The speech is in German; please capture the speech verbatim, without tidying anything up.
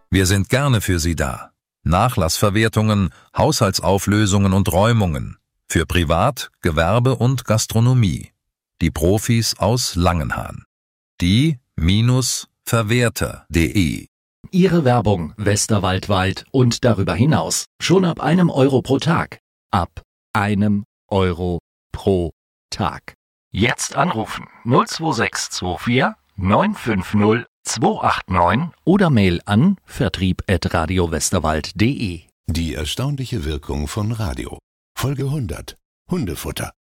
Wir sind gerne für Sie da. Nachlassverwertungen, Haushaltsauflösungen und Räumungen. Für Privat, Gewerbe und Gastronomie. Die Profis aus Langenhahn. Die-verwerter punkt de. Ihre Werbung westerwaldweit und darüber hinaus schon ab einem Euro pro Tag. Ab einem Euro pro Tag. Jetzt anrufen null zwei sechs zwei vier neun fünf null zwei acht neun oder Mail an vertrieb at radiowesterwald punkt de. Die erstaunliche Wirkung von Radio. Folge hundert. Hundefutter.